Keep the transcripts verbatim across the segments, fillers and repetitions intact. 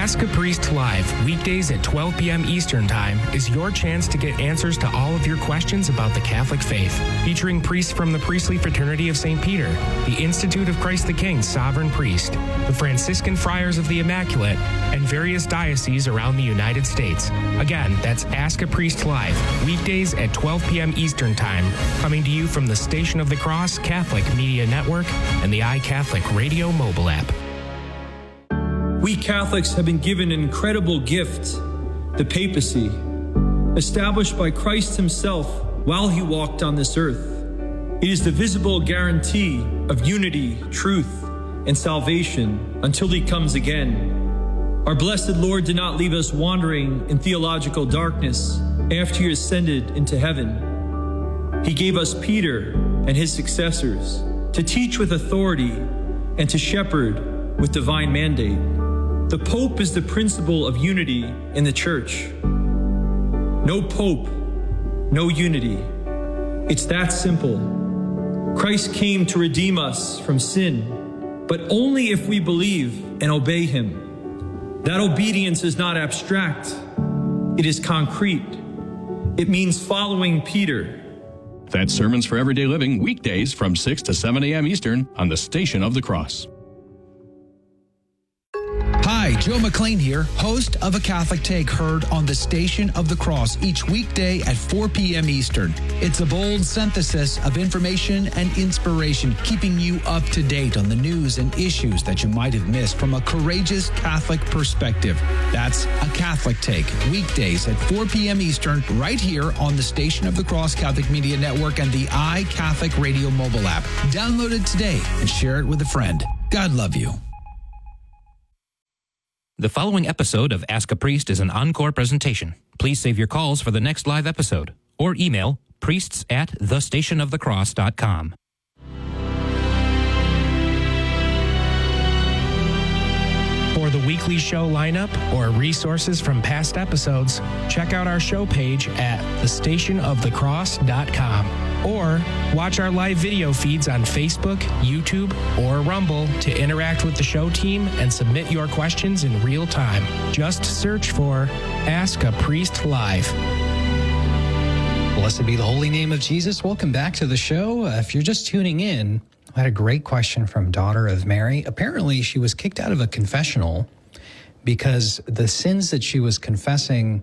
Ask a Priest Live, weekdays at twelve p.m. Eastern Time, is your chance to get answers to all of your questions about the Catholic faith. Featuring priests from the Priestly Fraternity of Saint Peter, the Institute of Christ the King Sovereign Priest, the Franciscan Friars of the Immaculate, and various dioceses around the United States. Again, that's Ask a Priest Live, weekdays at twelve p.m. Eastern Time, coming to you from the Station of the Cross Catholic Media Network and the iCatholic Radio mobile app. We Catholics have been given an incredible gift, the papacy, established by Christ himself while he walked on this earth. It is the visible guarantee of unity, truth, and salvation until he comes again. Our blessed Lord did not leave us wandering in theological darkness after he ascended into heaven. He gave us Peter and his successors to teach with authority and to shepherd with divine mandate. The Pope is the principle of unity in the Church. No Pope, no unity. It's that simple. Christ came to redeem us from sin, but only if we believe and obey him. That obedience is not abstract. It is concrete. It means following Peter. That's Sermons for Everyday Living, weekdays from six to seven a.m. Eastern on the Station of the Cross. Hi, Joe McLean here, host of A Catholic Take, heard on the Station of the Cross each weekday at four p.m. Eastern. It's a bold synthesis of information and inspiration, keeping you up to date on the news and issues that you might have missed from a courageous Catholic perspective. That's A Catholic Take, weekdays at four p.m. Eastern, right here on the Station of the Cross Catholic Media Network and the iCatholic Radio mobile app. Download it today and share it with a friend. God love you. The following episode of Ask a Priest is an encore presentation. Please save your calls for the next live episode or email priests at the station of the cross dot com. For the weekly show lineup or resources from past episodes, check out our show page at the station of the cross dot com. Or watch our live video feeds on Facebook, YouTube, or Rumble to interact with the show team and submit your questions in real time. Just search for Ask a Priest Live. Blessed be the holy name of Jesus. Welcome back to the show. Uh, if you're just tuning in, I had a great question from Daughter of Mary. Apparently, she was kicked out of a confessional because the sins that she was confessing,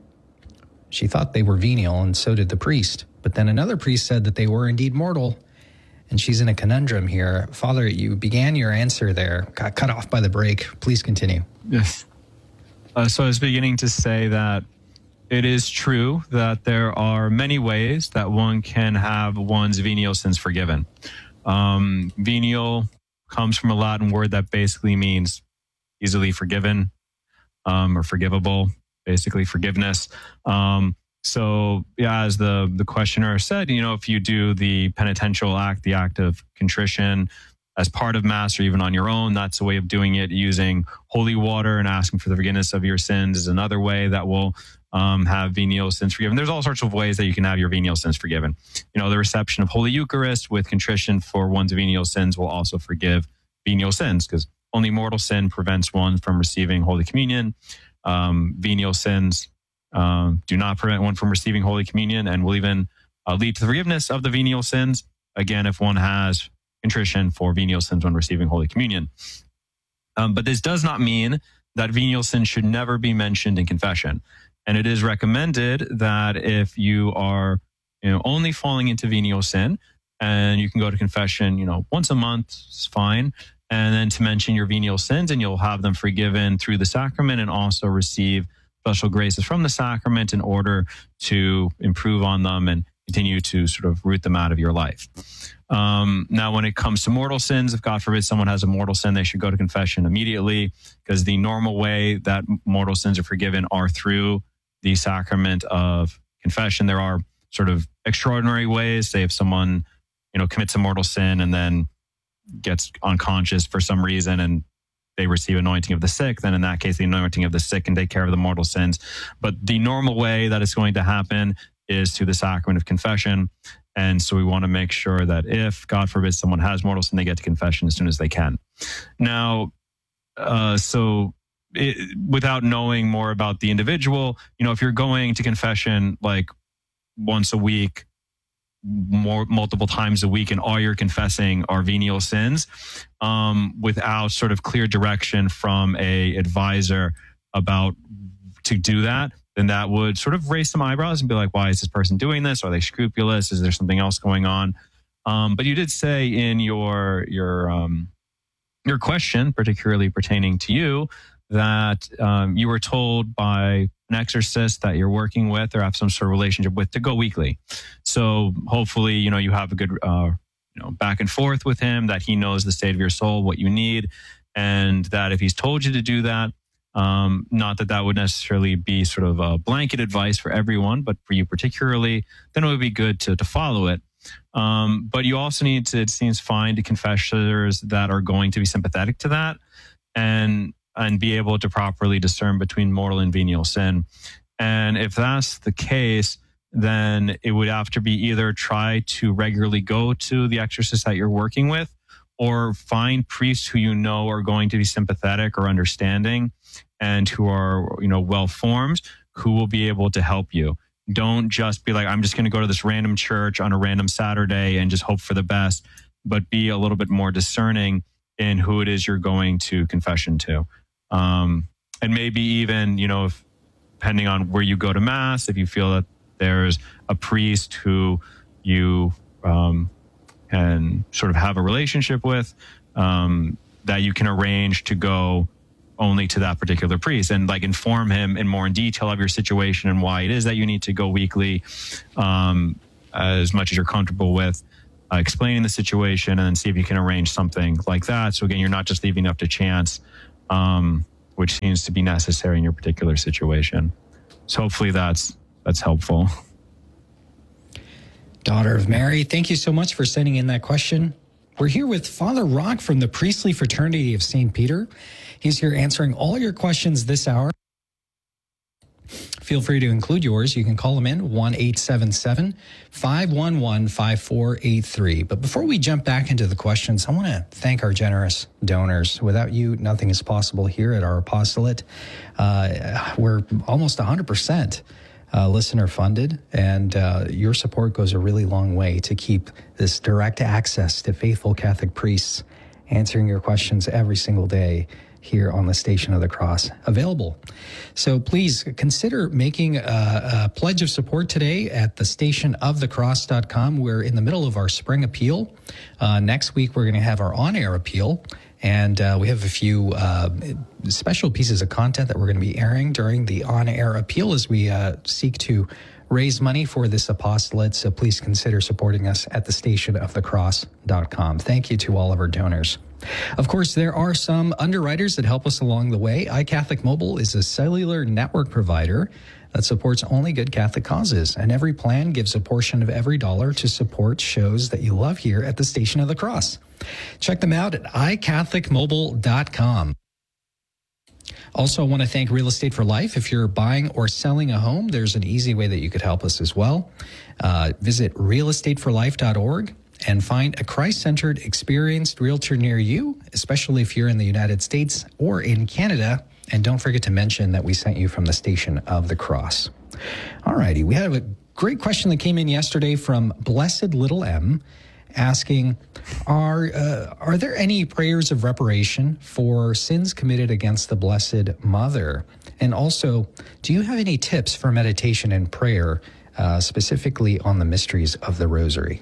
she thought they were venial, and so did the priest. But then another priest said that they were indeed mortal, and she's in a conundrum here. Father, you began your answer there, got cut off by the break. Please continue. Yes. Uh, so I was beginning to say that it is true that there are many ways that one can have one's venial sins forgiven. Um, venial comes from a Latin word that basically means easily forgiven um, or forgivable, basically forgiveness. Um, so, yeah, as the, the questioner said, you know, if you do the penitential act, the act of contrition as part of Mass or even on your own, that's a way of doing it. Using holy water and asking for the forgiveness of your sins is another way that will um, have venial sins forgiven. There's all sorts of ways that you can have your venial sins forgiven. You know, the reception of Holy Eucharist with contrition for one's venial sins will also forgive venial sins, because only mortal sin prevents one from receiving Holy Communion. Um, venial sins um, do not prevent one from receiving Holy Communion and will even uh, lead to the forgiveness of the venial sins, again, if one has contrition for venial sins when receiving Holy Communion. Um, but this does not mean that venial sin should never be mentioned in confession. And it is recommended that if you are, you know, only falling into venial sin, and you can go to confession, you know, once a month is fine, and then to mention your venial sins, and you'll have them forgiven through the sacrament and also receive special graces from the sacrament in order to improve on them and continue to sort of root them out of your life. Um, now, when it comes to mortal sins, if God forbid someone has a mortal sin, they should go to confession immediately, because the normal way that mortal sins are forgiven are through the sacrament of confession. There are sort of extraordinary ways. Say if someone, you know, commits a mortal sin and then gets unconscious for some reason and they receive anointing of the sick, then in that case, the anointing of the sick can take care of the mortal sins. But the normal way that it's going to happen is through the sacrament of confession. And so we want to make sure that if, God forbid, someone has mortal sin, they get to confession as soon as they can. Now, uh, so it, without knowing more about the individual, you know, if you're going to confession like once a week, more multiple times a week, and all you're confessing are venial sins, um, without sort of clear direction from a advisor about to do that, then that would sort of raise some eyebrows and be like, why is this person doing this? Are they scrupulous? Is there something else going on? Um, but you did say in your your um, your question, particularly pertaining to you, that um, you were told by an exorcist that you're working with or have some sort of relationship with to go weekly. So hopefully, you know, you have a good, uh, you know, back and forth with him, that he knows the state of your soul, what you need, and that if he's told you to do that, um, not that that would necessarily be sort of a blanket advice for everyone, but for you particularly, then it would be good to, to follow it. Um, but you also need to, it seems, find confessors that are going to be sympathetic to that and and be able to properly discern between mortal and venial sin. And if that's the case, then it would have to be either try to regularly go to the exorcist that you're working with, or find priests who you know are going to be sympathetic or understanding and who are, you know, well-formed, who will be able to help you. Don't just be like, I'm just going to go to this random church on a random Saturday and just hope for the best, but be a little bit more discerning in who it is you're going to confession to. Um, and maybe even, you know, if, depending on where you go to mass, if you feel that there's a priest who you um, can sort of have a relationship with, um, that you can arrange to go only to that particular priest and like inform him in more in detail of your situation and why it is that you need to go weekly, um, as much as you're comfortable with, uh, explaining the situation, and then see if you can arrange something like that. So again, you're not just leaving up to chance, um, which seems to be necessary in your particular situation. So hopefully that's that's helpful. Daughter of Mary, thank you so much for sending in that question. We're here with Father Rock from the Priestly Fraternity of Saint Peter. He's here answering all your questions this hour. Feel free to include yours. You can call him in, one eight seven seven, five one one, five four eight three. But before we jump back into the questions, I want to thank our generous donors. Without you, nothing is possible here at our apostolate. Uh, we're almost one hundred percent uh, listener funded, and uh, your support goes a really long way to keep this direct access to faithful Catholic priests answering your questions every single day here on the Station of the Cross available. So please consider making a, a pledge of support today at the station of the cross dot com. We're in the middle of our spring appeal. Uh, next week, we're going to have our on-air appeal. And uh, we have a few uh, special pieces of content that we're going to be airing during the on-air appeal as we uh, seek to raise money for this apostolate. So please consider supporting us at the station of the cross dot com. Thank you to all of our donors. Of course, there are some underwriters that help us along the way. iCatholic Mobile is a cellular network provider that supports only good Catholic causes, and every plan gives a portion of every dollar to support shows that you love here at the Station of the Cross. Check them out at i catholic mobile dot com. Also, I want to thank Real Estate for Life. If you're buying or selling a home, there's an easy way that you could help us as well. Uh, visit real estate for life dot org. and find a Christ-centered, experienced realtor near you, especially if you're in the United States or in Canada. And don't forget to mention that we sent you from the Station of the Cross. All righty. We had a great question that came in yesterday from Blessed Little M, asking, are uh, are there any prayers of reparation for sins committed against the Blessed Mother? And also, do you have any tips for meditation and prayer, uh, specifically on the mysteries of the Rosary?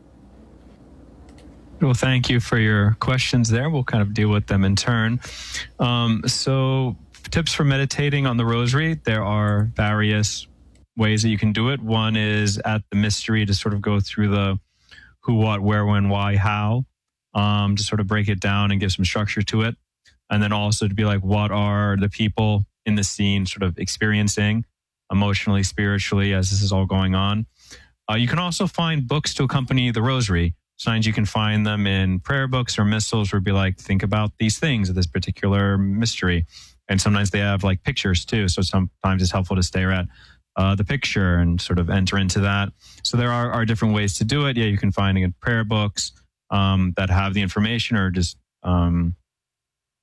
Well, thank you for your questions there. We'll kind of deal with them in turn. Um, so tips for meditating on the Rosary, there are various ways that you can do it. One is at the mystery to sort of go through the who, what, where, when, why, how, um, to sort of break it down and give some structure to it. And then also to be like, what are the people in the scene sort of experiencing emotionally, spiritually, as this is all going on. Uh, you can also find books to accompany the Rosary. Sometimes you can find them in prayer books or missals where it'd be like, think about these things of this particular mystery. And sometimes they have like pictures too. So sometimes it's helpful to stare at uh, the picture and sort of enter into that. So there are, are different ways to do it. Yeah, you can find in prayer books um, that have the information, or just um,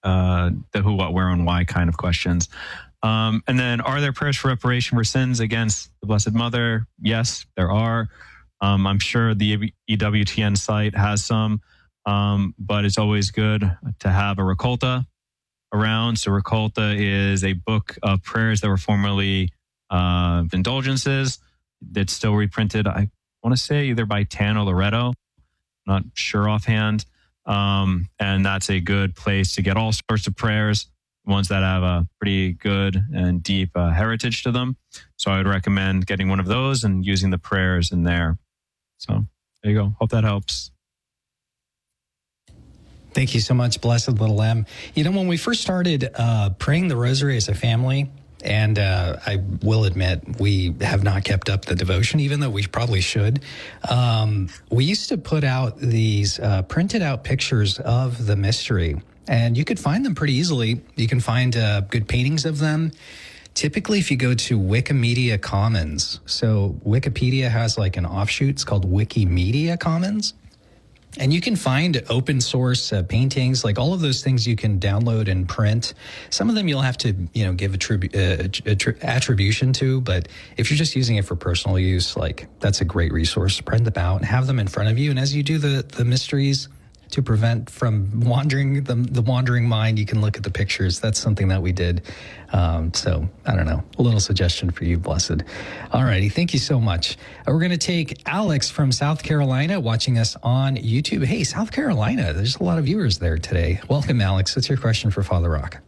uh, the who, what, where, and why kind of questions. Um, and then, are there prayers for reparation for sins against the Blessed Mother? Yes, there are. Um, I'm sure the E W T N site has some, um, but it's always good to have a Recolta around. So Recolta is a book of prayers that were formerly uh, indulgences that's still reprinted. I want to say either by Tano Loretto, not sure offhand. Um, and that's a good place to get all sorts of prayers, ones that have a pretty good and deep uh, heritage to them. So I would recommend getting one of those and using the prayers in there. So there you go. Hope that helps. Thank you so much, Blessed Little M. You know, when we first started uh, praying the rosary as a family, and uh, I will admit we have not kept up the devotion, even though we probably should. Um, we used to put out these uh, printed out pictures of the mystery, and you could find them pretty easily. You can find uh, good paintings of them. Typically, if you go to Wikimedia Commons, so Wikipedia has like an offshoot, it's called Wikimedia Commons. And you can find open source uh, paintings, like all of those things you can download and print. Some of them you'll have to, you know, give attribu- uh, attri- attribution to, but if you're just using it for personal use, like that's a great resource. Print them out and have them in front of you. And as you do the, the mysteries, to prevent from wandering the, the wandering mind, you can look at the pictures. That's something that we did. Um, so I don't know, a little suggestion for you, Blessed. All righty. Thank you so much. Uh, we're going to take Alex from South Carolina watching us on YouTube. Hey, South Carolina, there's a lot of viewers there today. Welcome, Alex. What's your question for Father Rock?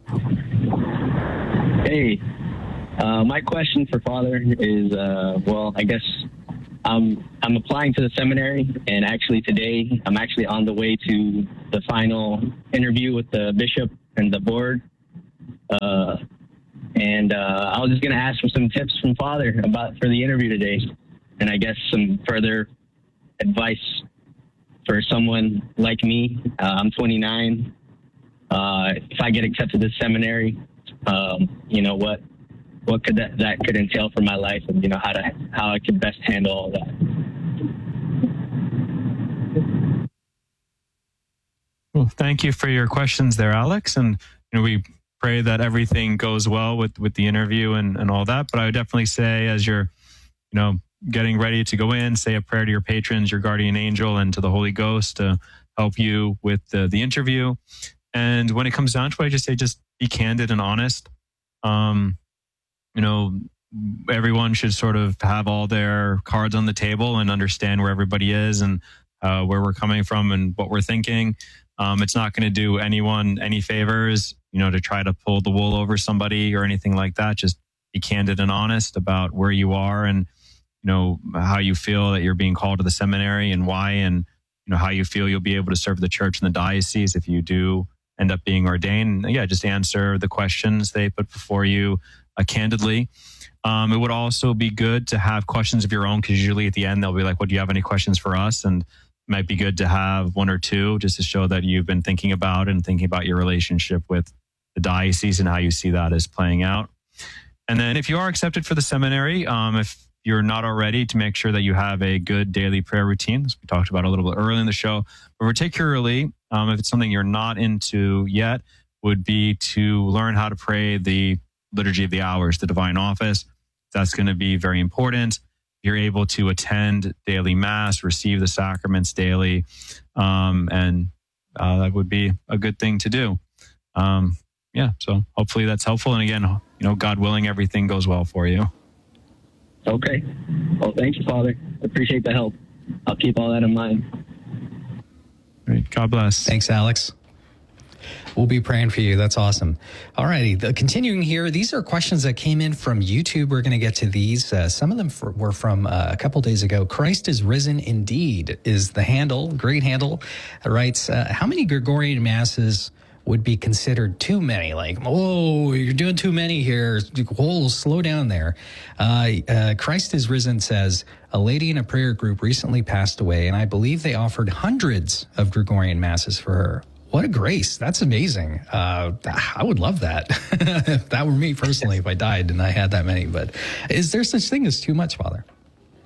Hey, uh, my question for Father is, uh, well, I guess Um, I'm applying to the seminary, and actually today I'm actually on the way to the final interview with the bishop and the board. Uh, and uh, I was just going to ask for some tips from Father about for the interview today, and I guess some further advice for someone like me. Uh, I'm twenty-nine. Uh, if I get accepted to seminary, um, you know what? What could that, that could entail for my life, and you know how to how I could best handle all that. Well, thank you for your questions there, Alex. And you know, we pray that everything goes well with, with the interview and, and all that. But I would definitely say, as you're, you know, getting ready to go in, say a prayer to your patrons, your guardian angel, and to the Holy Ghost to help you with the, the interview. And when it comes down to it, I just say, just be candid and honest. Um, You know, everyone should sort of have all their cards on the table and understand where everybody is and uh, where we're coming from and what we're thinking. Um, it's not going to do anyone any favors, you know, to try to pull the wool over somebody or anything like that. Just be candid and honest about where you are and, you know, how you feel that you're being called to the seminary and why, and, you know, how you feel you'll be able to serve the church in the diocese if you do end up being ordained. Yeah, just answer the questions they put before you uh, candidly. Um, it would also be good to have questions of your own, because usually at the end, they'll be like, well, do you have any questions for us? And it might be good to have one or two just to show that you've been thinking about and thinking about your relationship with the diocese and how you see that as playing out. And then if you are accepted for the seminary, um, if you're not already, to make sure that you have a good daily prayer routine, as we talked about a little bit early in the show, but particularly um, if it's something you're not into yet, would be to learn how to pray the Liturgy of the Hours, the Divine Office. That's going to be very important. You're able to attend daily Mass, receive the sacraments daily, um, and uh, that would be a good thing to do. Um, yeah, so hopefully that's helpful. And again, you know, God willing, everything goes well for you. Okay. Well, thank you, Father. I appreciate the help. I'll keep all that in mind. Great. God bless. Thanks, Alex. We'll be praying for you. That's awesome. All righty. The, continuing here, these are questions that came in from YouTube. We're going to get to these. Uh, some of them for, were from uh, a couple days ago. Christ is risen indeed is the handle. Great handle. It writes, uh, how many Gregorian masses would be considered too many? Like, oh, you're doing too many here. Whoa, slow down there. Uh, uh, Christ is risen says, a lady in a prayer group recently passed away, and I believe they offered hundreds of Gregorian masses for her. What a grace. That's amazing. Uh, I would love that. If that were me personally, if I died and I had that many. But is there such thing as too much, Father?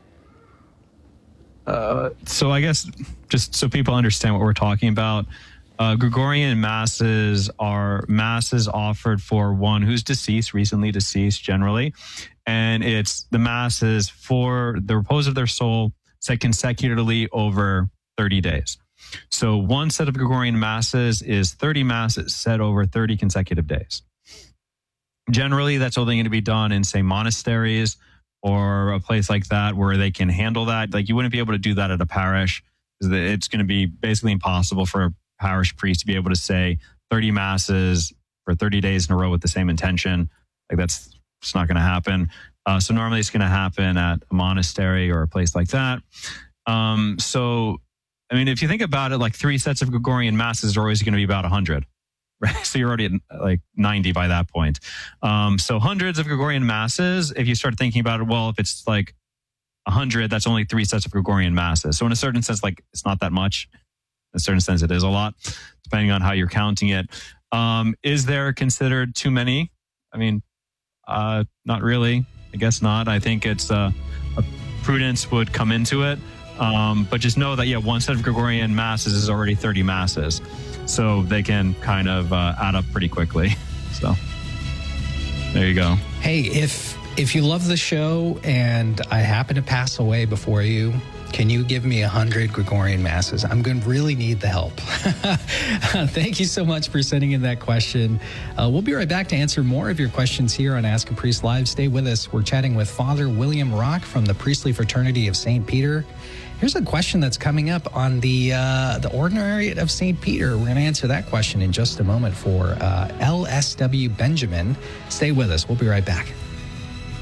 Uh, so I guess just so people understand what we're talking about, Uh, Gregorian masses are masses offered for one who's deceased, recently deceased generally. And it's the masses for the repose of their soul said consecutively over thirty days. So one set of Gregorian masses is thirty masses said over thirty consecutive days. Generally, that's only going to be done in, say, monasteries or a place like that where they can handle that. Like you wouldn't be able to do that at a parish. It's going to be basically impossible for a parish priest to be able to say thirty masses for thirty days in a row with the same intention. Like that's it's not going to happen. Uh, so normally it's going to happen at a monastery or a place like that. Um, so, I mean, if you think about it, like three sets of Gregorian masses are always going to be about one hundred, right? So you're already at like ninety by that point. Um, so hundreds of Gregorian masses, if you start thinking about it, well, if it's like one hundred, that's only three sets of Gregorian masses. So in a certain sense, like it's not that much. In a certain sense, it is a lot, depending on how you're counting it. Um, is there considered too many? I mean, uh, not really. I guess not. I think it's uh, a prudence would come into it. Um, but just know that, yeah, one set of Gregorian masses is already thirty masses. So they can kind of uh, add up pretty quickly. So there you go. Hey, if if you love the show and I happen to pass away before you, can you give me one hundred Gregorian masses? I'm going to really need the help. Thank you so much for sending in that question. Uh, we'll be right back to answer more of your questions here on Ask a Priest Live. Stay with us. We're chatting with Father William Rock from the Priestly Fraternity of Saint Peter. Here's a question that's coming up on the uh, the Ordinariate of Saint Peter. We're going to answer that question in just a moment for uh, L S W Benjamin. Stay with us. We'll be right back.